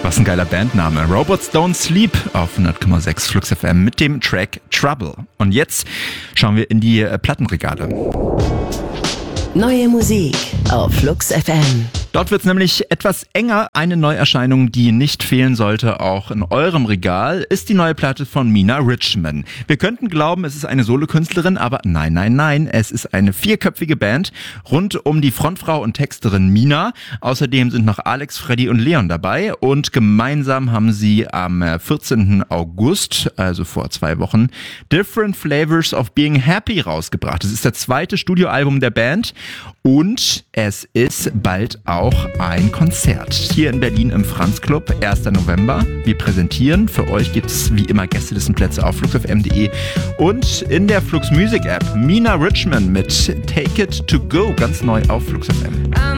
Was ein geiler Bandname. Robots Don't Sleep auf 100,6 Flux FM mit dem Track Trouble. Und jetzt schauen wir in die Plattenregale. Neue Musik auf Flux FM. Dort wird es nämlich etwas enger. Eine Neuerscheinung, die nicht fehlen sollte, auch in eurem Regal, ist die neue Platte von Mina Richman. Wir könnten glauben, es ist eine Solokünstlerin, aber nein. Es ist eine 4-köpfige Band rund um die Frontfrau und Texterin Mina. Außerdem sind noch Alex, Freddy und Leon dabei und gemeinsam haben sie am 14. August, also vor 2 Wochen, Different Flavors of Being Happy rausgebracht. Das ist das 2. Studioalbum der Band und es ist bald auch ein Konzert hier in Berlin im Franz Club, 1. November. Wir präsentieren. Für euch gibt es wie immer Gästelistenplätze auf fluxfm.de und in der Flux Music App Mina Richman mit Take It To Go, ganz neu auf Flux FM.